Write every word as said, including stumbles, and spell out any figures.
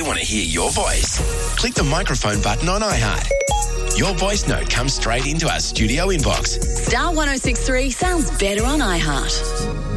want to hear your voice. Click the microphone button on iHeart. Your voice note comes straight into our studio inbox. Star one oh six three sounds better on iHeart.